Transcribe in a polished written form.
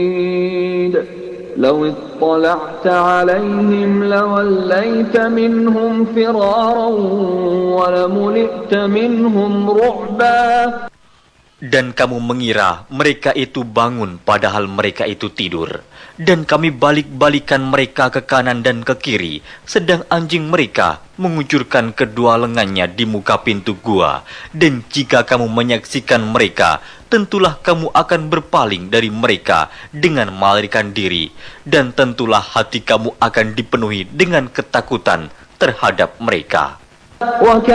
لو اطلعت عليهم لوليت منهم فرارا ولملئت منهم رعبا. Dan kamu mengira mereka itu bangun padahal mereka itu tidur. Dan kami balik-balikan mereka ke kanan dan ke kiri, sedang anjing mereka mengucurkan kedua lengannya di muka pintu gua. Dan jika kamu menyaksikan mereka, tentulah kamu akan berpaling dari mereka dengan melarikan diri. Dan tentulah hati kamu akan dipenuhi dengan ketakutan terhadap mereka.